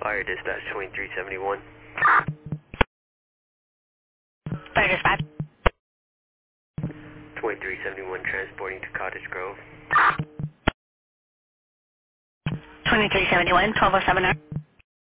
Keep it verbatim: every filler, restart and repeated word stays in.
Fire dispatch twenty-three seventy-one. Fire dispatch. twenty-three seventy-one transporting to Cottage Grove. twenty-three seventy-one, twelve oh seven.